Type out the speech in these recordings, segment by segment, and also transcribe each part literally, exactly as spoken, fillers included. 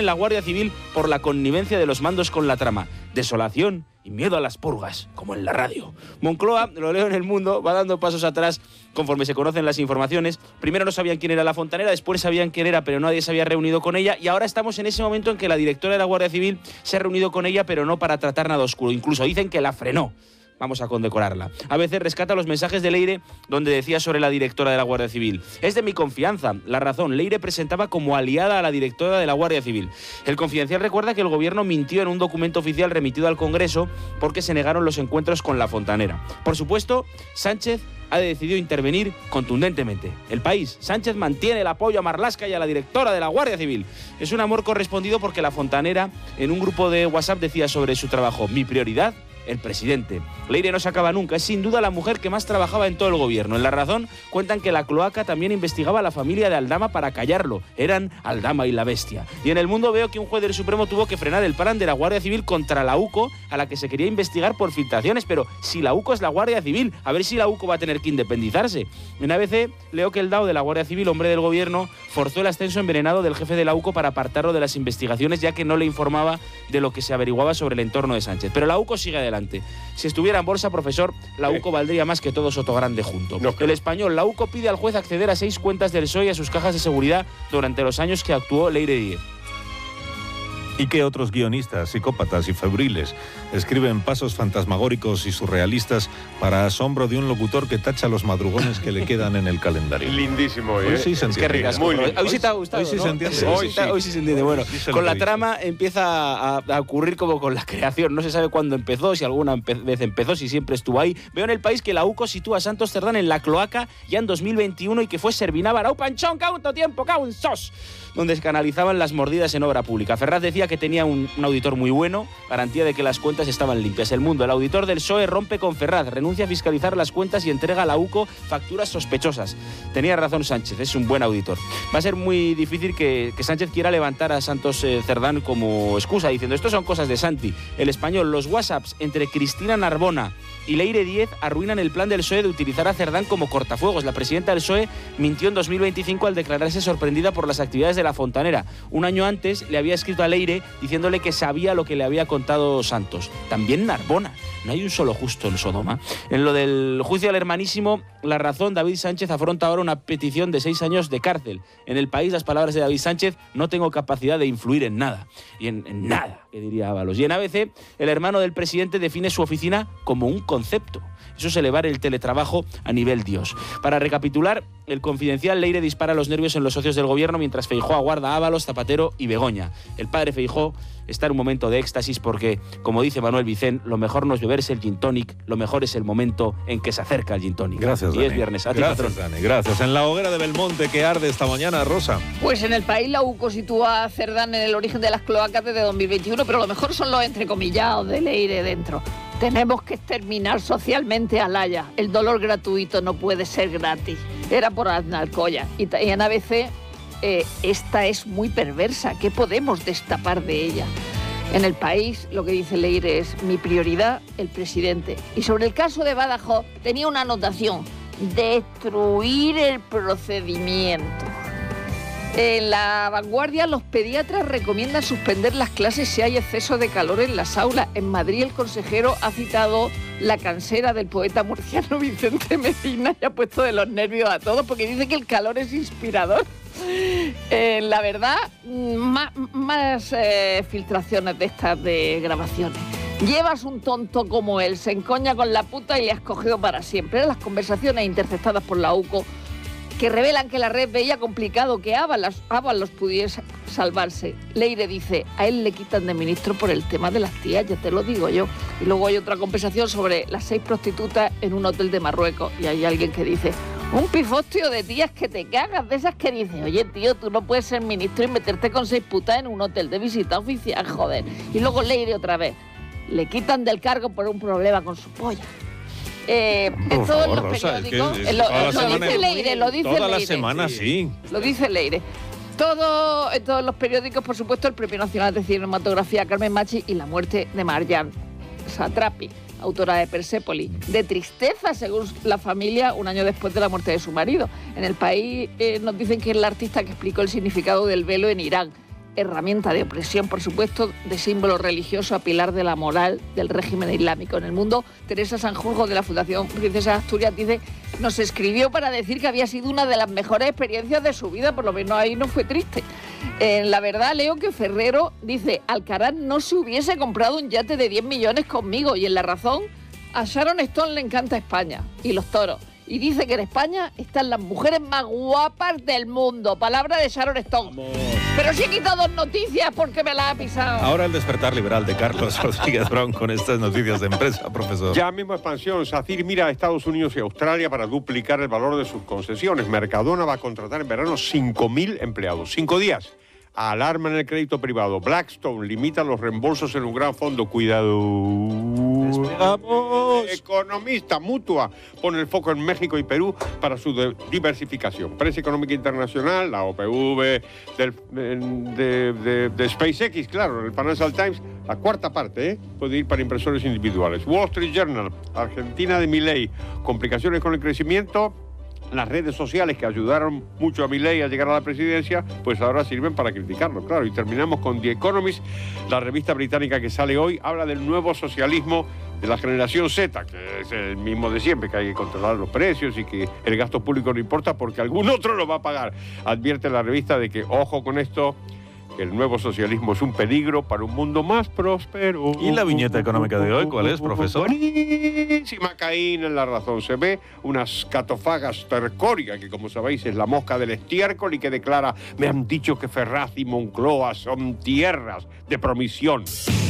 en la Guardia Civil por la connivencia de los mandos con la trama. Desolación y miedo a las purgas, como en la radio. Moncloa, lo leo en El Mundo, va dando pasos atrás conforme se conocen las informaciones. Primero no sabían quién era la fontanera, después sabían quién era, pero nadie se había reunido con ella, y ahora estamos en ese momento en que la directora de la Guardia Civil se ha reunido con ella, pero no para tratar nada oscuro. Incluso dicen que la frenó. Vamos a condecorarla. A veces rescata los mensajes de Leire, donde decía sobre la directora de la Guardia Civil: es de mi confianza. La razón, Leire presentaba como aliada a la directora de la Guardia Civil. El Confidencial recuerda que el gobierno mintió en un documento oficial remitido al Congreso porque se negaron los encuentros con la fontanera. Por supuesto, Sánchez ha decidido intervenir contundentemente. El País: Sánchez mantiene el apoyo a Marlaska y a la directora de la Guardia Civil. Es un amor correspondido porque la fontanera en un grupo de WhatsApp decía sobre su trabajo: mi prioridad, el presidente. Leire no se acaba nunca, es sin duda la mujer que más trabajaba en todo el gobierno. En La Razón cuentan que la cloaca también investigaba a la familia de Aldama para callarlo. Eran Aldama y la bestia. Y en El Mundo veo que un juez del Supremo tuvo que frenar el plan de la Guardia Civil contra la UCO, a la que se quería investigar por filtraciones. Pero si la UCO es la Guardia Civil, a ver si la UCO va a tener que independizarse. En A B C leo que el D A O de la Guardia Civil, hombre del gobierno, forzó el ascenso envenenado del jefe de la UCO para apartarlo de las investigaciones, ya que no le informaba de lo que se averiguaba sobre el entorno de Sánchez. Pero la UCO sigue adelante. Si estuviera en bolsa, profesor, la UCO valdría más que todo Sotogrande junto. No, el Español, la UCO pide al juez acceder a seis cuentas del P S O E y a sus cajas de seguridad durante los años que actuó Leire Díez. ¿Y qué otros guionistas, psicópatas y febriles escriben pasos fantasmagóricos y surrealistas para asombro de un locutor que tacha los madrugones que le quedan en el calendario? Lindísimo, ¿eh? Hoy sí se entiende. Es que ricas. Hoy sí te ha gustado, Hoy sí ¿no? se entiende. Hoy sí, hoy sí se entiende. Bueno, sí se con la dice. trama empieza a, a ocurrir como con la creación. No se sabe cuándo empezó, si alguna empe- vez empezó, si siempre estuvo ahí. Veo en El País que la UCO sitúa a Santos Cerdán en la cloaca ya en dos mil veintiuno y que fue Serviná Barau Panchón, caunto tiempo, caun sos, donde se canalizaban las mordidas en obra pública. Ferraz decía que tenía un, un auditor muy bueno, garantía de que las cuentas estaban limpias. El Mundo, el auditor del P S O E rompe con Ferraz, renuncia a fiscalizar las cuentas y entrega a la UCO facturas sospechosas. Tenía razón Sánchez, es un buen auditor. Va a ser muy difícil que, que Sánchez quiera levantar a Santos eh, Cerdán como excusa, diciendo: esto son cosas de Santi. El Español, los WhatsApps entre Cristina Narbona y Leire Díez arruinan el plan del P S O E de utilizar a Cerdán como cortafuegos. La presidenta del P S O E mintió en dos mil veinticinco al declararse sorprendida por las actividades de la fontanera. Un año antes le había escrito a Leire diciéndole que sabía lo que le había contado Santos. También Narbona. No hay un solo justo en Sodoma. En lo del juicio al hermanísimo, La Razón, David Sánchez afronta ahora una petición de seis años de cárcel. En El País, las palabras de David Sánchez: no tengo capacidad de influir en nada. Y en, en nada, que diría Ábalos. Y en A B C, el hermano del presidente define su oficina como un concepto. Eso es elevar el teletrabajo a nivel Dios. Para recapitular, el Confidencial: Leire dispara los nervios en los socios del gobierno mientras Feijóo aguarda a Ábalos, Zapatero y Begoña. El padre Feijóo está en un momento de éxtasis porque, como dice Manuel Vicent, lo mejor no es beberse el gin tonic, lo mejor es el momento en que se acerca el gin tonic. Gracias, Y Dani. es viernes. A ti, Gracias, patrón. Dani. Gracias. En la hoguera de Belmonte que arde esta mañana, Rosa. Pues en El País la UCO sitúa a Cerdán en el origen de las cloacas desde dos mil veintiuno, pero lo mejor son los entrecomillados de Leire dentro. Tenemos que exterminar socialmente a Laya. El dolor gratuito no puede ser gratis. Era por Aznalcóllar. Y, y en A B C, eh, esta es muy perversa. ¿Qué podemos destapar de ella? En El País, lo que dice Leire es: mi prioridad, el presidente. Y sobre el caso de Badajoz, tenía una anotación: destruir el procedimiento. En La Vanguardia, los pediatras recomiendan suspender las clases si hay exceso de calor en las aulas. En Madrid, el consejero ha citado La cansera del poeta murciano Vicente Medina y ha puesto de los nervios a todos porque dice que el calor es inspirador. Eh, la verdad, más, más eh, filtraciones de estas de grabaciones. Llevas un tonto como él, se encoña con la puta y le has cogido para siempre. Eran las conversaciones interceptadas por la UCO que revelan que la red veía complicado que Ábalos, Ábalos pudiese salvarse. Leire dice: a él le quitan de ministro por el tema de las tías, ya te lo digo yo. Y luego hay otra conversación sobre las seis prostitutas en un hotel de Marruecos y hay alguien que dice: un pifostio de tías que te cagas, de esas que dices: oye tío, tú no puedes ser ministro y meterte con seis putas en un hotel de visita oficial, joder. Y luego Leire otra vez: le quitan del cargo por un problema con su polla. Eh, en todos favor, los Rosa, periódicos, es que eh, lo, toda la lo semana- dice Leire, lo dice Toda Leire. la semana, sí. Lo dice Leire. Todo, en todos los periódicos, por supuesto, el Premio Nacional de Cinematografía Carmen Machi y la muerte de Marjan Satrapi, autora de Persépolis. De tristeza, según la familia, un año después de la muerte de su marido. En El País eh, nos dicen que es la artista que explicó el significado del velo en Irán. herramienta de opresión, por supuesto, de símbolo religioso a pilar de la moral del régimen islámico en el mundo. Teresa Sanjurjo, de la Fundación Princesa de Asturias, dice, nos escribió para decir que había sido una de las mejores experiencias de su vida, por lo menos ahí no fue triste. Eh, la verdad, leo que Ferrero dice, Alcaraz no se hubiese comprado un yate de diez millones conmigo, y en La Razón, a Sharon Stone le encanta España y los toros. Y dice que en España están las mujeres más guapas del mundo. Palabra de Sharon Stone. Vamos. Pero sí he quitado dos noticias porque me las ha pisado. Ahora el despertar liberal de Carlos Rodríguez Brown con estas noticias de empresa, profesor. Ya mismo expansión. SACIR mira a Estados Unidos y Australia para duplicar el valor de sus concesiones. Mercadona va a contratar en verano cinco mil empleados. Cinco días. Alarma en el crédito privado. Blackstone limita los reembolsos en un gran fondo. Cuidado. ¡Despegamos! Economista Mutua pone el foco en México y Perú para su de- diversificación. Prensa Económica Internacional, la O P V del, de, de, de SpaceX, claro, el Financial Times, la cuarta parte, ¿eh? Puede ir para inversores individuales. Wall Street Journal, Argentina de Milei, complicaciones con el crecimiento. Las redes sociales que ayudaron mucho a Milei a llegar a la presidencia, pues ahora sirven para criticarlo, claro. Y terminamos con The Economist, la revista británica que sale hoy, habla del nuevo socialismo de la generación Z, que es el mismo de siempre, que hay que controlar los precios y que el gasto público no importa porque algún otro lo va a pagar. Advierte la revista de que, ojo con esto, que el nuevo socialismo es un peligro para un mundo más próspero. ¿Y la viñeta económica de hoy cuál es, profesor? Buenísima, Caín en La Razón. Se ve una scatofagas tercórica, que como sabéis es la mosca del estiércol y que declara, me han dicho que Ferraz y Moncloa son tierras de promisión.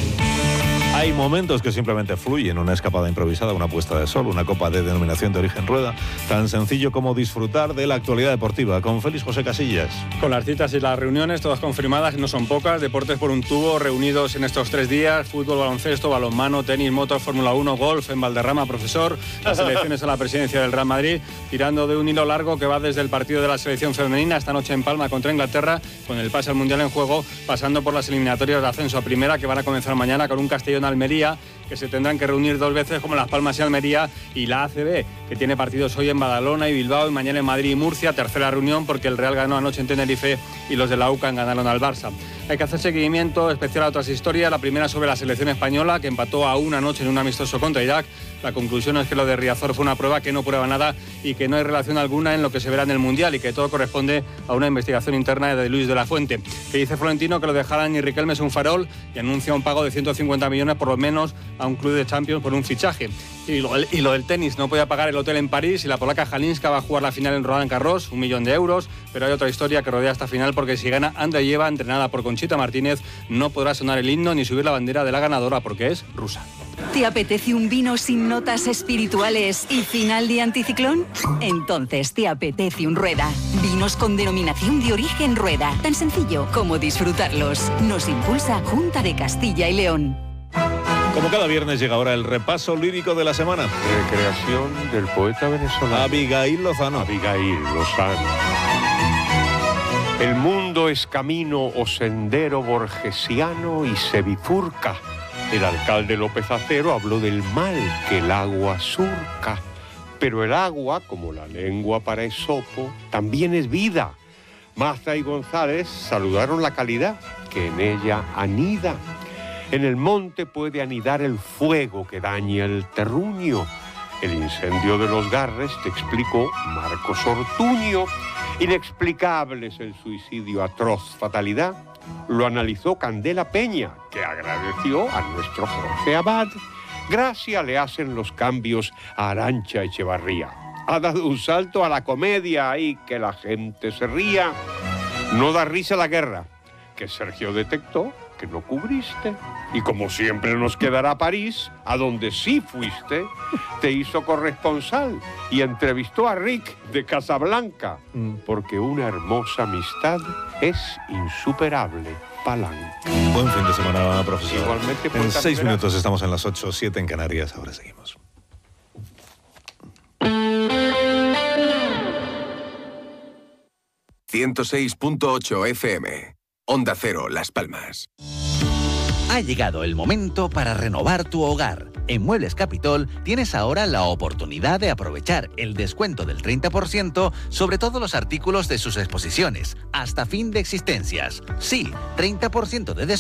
Hay momentos que simplemente fluyen, una escapada improvisada, una puesta de sol, una copa de denominación de origen rueda, tan sencillo como disfrutar de la actualidad deportiva. Con Félix José Casillas. Con las citas y las reuniones, todas confirmadas, no son pocas, deportes por un tubo reunidos en estos tres días, fútbol, baloncesto, balonmano, tenis, moto, Fórmula uno, golf en Valderrama, profesor, las elecciones a la presidencia del Real Madrid, tirando de un hilo largo que va desde el partido de la selección femenina esta noche en Palma contra Inglaterra, con el pase al Mundial en juego, pasando por las eliminatorias de ascenso a primera que van a comenzar mañana con un Castellón Almería, que se tendrán que reunir dos veces como Las Palmas y Almería, y la A C B, que tiene partidos hoy en Badalona y Bilbao y mañana en Madrid y Murcia, tercera reunión porque el Real ganó anoche en Tenerife y los de la U C A N ganaron al Barça. Hay que hacer seguimiento especial a otras historias, la primera sobre la selección española, que empató a una noche en un amistoso contra Irak. La conclusión es que lo de Riazor fue una prueba que no prueba nada y que no hay relación alguna en lo que se verá en el Mundial y que todo corresponde a una investigación interna de Luis de la Fuente. Que dice Florentino que lo de Haaland y Riquelme es un farol y anuncia un pago de ciento cincuenta millones por lo menos a un club de Champions por un fichaje. Y lo, y lo del tenis, no podía pagar el hotel en París y la polaca Halinska va a jugar la final en Roland Garros, un millón de euros, pero hay otra historia que rodea esta final porque si gana Andreeva, entrenada por Conchita Martínez, no podrá sonar el himno ni subir la bandera de la ganadora porque es rusa. ¿Te apetece un vino sin notas espirituales y final de anticiclón? Entonces te apetece un Rueda. Vinos con denominación de origen Rueda. Tan sencillo como disfrutarlos. Nos impulsa Junta de Castilla y León. Como cada viernes llega ahora el repaso lírico de la semana. Recreación del poeta venezolano Abigail Lozano. Abigail Lozano. El mundo es camino o sendero borgesiano y se bifurca. El alcalde López Acero habló del mal que el agua surca. Pero el agua, como la lengua para Esopo, también es vida. Mazda y González saludaron la calidad que en ella anida. En el monte puede anidar el fuego que daña el terruño. El incendio de los Garres, te explicó Marcos Ortuño. Inexplicable es el suicidio, atroz fatalidad. Lo analizó Candela Peña, que agradeció a nuestro Jorge Abad. Gracia le hacen los cambios a Arantxa Echevarría. Ha dado un salto a la comedia y que la gente se ría. No da risa la guerra, que Sergio detectó que no cubriste. Y como siempre nos quedará París, a donde sí fuiste, te hizo corresponsal y entrevistó a Rick de Casablanca, porque una hermosa amistad es insuperable. Palanca. Buen fin de semana, profesor. Igualmente, en puerta seis primera. minutos estamos en las ocho, siete en Canarias. Ahora seguimos. ciento seis punto ocho F M. Onda Cero, Las Palmas. Ha llegado el momento para renovar tu hogar. En Muebles Capitol tienes ahora la oportunidad de aprovechar el descuento del treinta por ciento sobre todos los artículos de sus exposiciones, hasta fin de existencias. Sí, treinta por ciento de descuento